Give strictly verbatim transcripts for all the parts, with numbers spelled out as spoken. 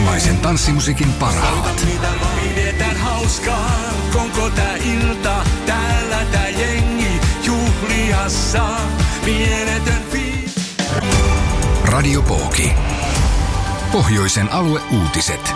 Kotimaisen tanssimusiikin parhaat. Pidetään hauskaa koko tää ilta. Täällä tää jengi juhliassa. Mieletön fiilis. Radio Pooki. Pohjoisen alueuutiset.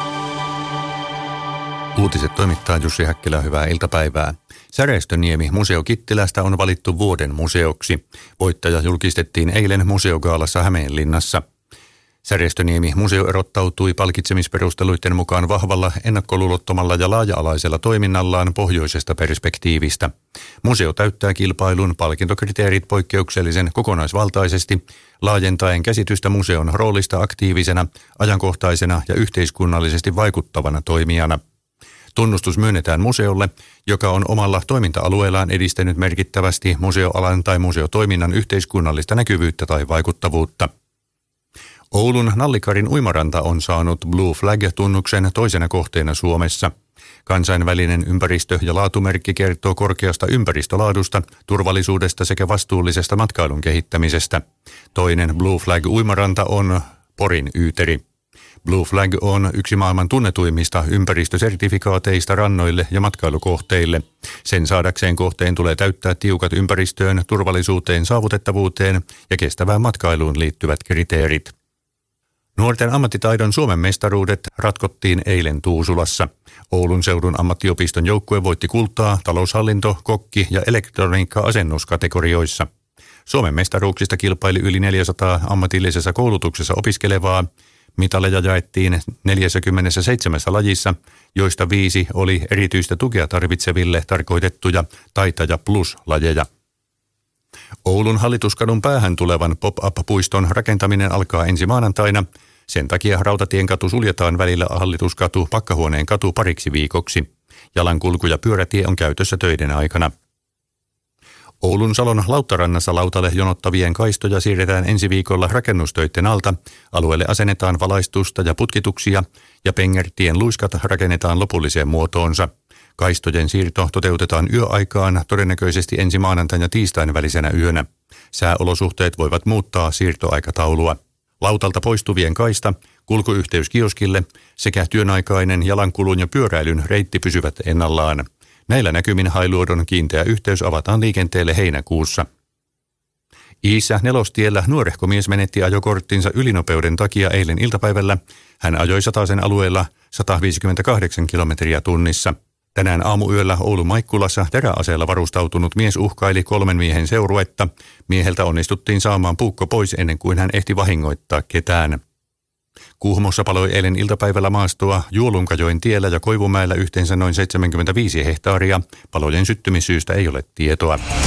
Uutiset toimittaa Jussi Häkkilä, hyvää iltapäivää. Säreistöniemi Museo Kittilästä on valittu vuoden museoksi. Voittaja julkistettiin eilen museogaalassa Hämeenlinnassa. Säreistöniemi museo erottautui palkitsemisperusteluiden mukaan vahvalla, ennakkoluulottomalla ja laaja-alaisella toiminnallaan pohjoisesta perspektiivistä. Museo täyttää kilpailun palkintokriteerit poikkeuksellisen kokonaisvaltaisesti, laajentaen käsitystä museon roolista aktiivisena, ajankohtaisena ja yhteiskunnallisesti vaikuttavana toimijana. Tunnustus myönnetään museolle, joka on omalla toiminta-alueellaan edistänyt merkittävästi museoalan tai museotoiminnan yhteiskunnallista näkyvyyttä tai vaikuttavuutta. Oulun Nallikarin uimaranta on saanut Blue Flag-tunnuksen toisena kohteena Suomessa. Kansainvälinen ympäristö- ja laatumerkki kertoo korkeasta ympäristölaadusta, turvallisuudesta sekä vastuullisesta matkailun kehittämisestä. Toinen Blue Flag-uimaranta on Porin Yyteri. Blue Flag on yksi maailman tunnetuimmista ympäristösertifikaateista rannoille ja matkailukohteille. Sen saadakseen kohteen tulee täyttää tiukat ympäristöön, turvallisuuteen, saavutettavuuteen ja kestävään matkailuun liittyvät kriteerit. Nuorten ammattitaidon Suomen mestaruudet ratkottiin eilen Tuusulassa. Oulun seudun ammattiopiston joukkue voitti kultaa taloushallinto-, kokki- ja elektroniikka-asennuskategorioissa. Suomen mestaruuksista kilpaili yli neljäsataa ammatillisessa koulutuksessa opiskelevaa. Mitaleja jaettiin neljäkymmentäseitsemän lajissa, joista viisi oli erityistä tukea tarvitseville tarkoitettuja Taitaja Plus-lajeja. Oulun Hallituskadun päähän tulevan pop-up-puiston rakentaminen alkaa ensi maanantaina. Sen takia Rautatienkatu suljetaan välillä Hallituskatu Pakkahuoneen katu pariksi viikoksi. Jalankulku- ja pyörätie on käytössä töiden aikana. Oulun Salon Lauttarannassa lautalle jonottavien kaistoja siirretään ensi viikolla rakennustöitten alta. Alueelle asennetaan valaistusta ja putkituksia ja Pengertien luiskat rakennetaan lopulliseen muotoonsa. Kaistojen siirto toteutetaan yöaikaan todennäköisesti ensi maanantain ja tiistain välisenä yönä. Sääolosuhteet voivat muuttaa siirtoaikataulua. Lautalta poistuvien kaista, kulkuyhteys kioskille sekä työnaikainen jalankulun ja pyöräilyn reitti pysyvät ennallaan. Näillä näkymin Hailuodon kiinteä yhteys avataan liikenteelle heinäkuussa. Iissä Nelostiellä nuorehko mies menetti ajokorttinsa ylinopeuden takia eilen iltapäivällä. Hän ajoi Satasen alueella sata viisikymmentäkahdeksan kilometriä tunnissa. Tänään aamuyöllä Oulun Maikkulassa teräaseella varustautunut mies uhkaili kolmen miehen seuruetta. Mieheltä onnistuttiin saamaan puukko pois ennen kuin hän ehti vahingoittaa ketään. Kuhmossa paloi eilen iltapäivällä maastoa Juolunkajoen tiellä ja Koivumäellä yhteensä noin seitsemänkymmentäviisi hehtaaria. Palojen syttymissyystä ei ole tietoa.